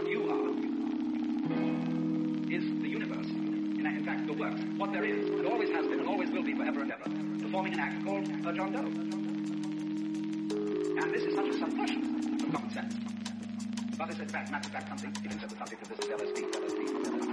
what you are is the universe. In fact, the works, what there is, and always has been, and always will be forever and ever, performing an act called John Doe. And this is such a subversion of common sense. But it's in fact, matter of fact, something, if you said the subject of this is LSD.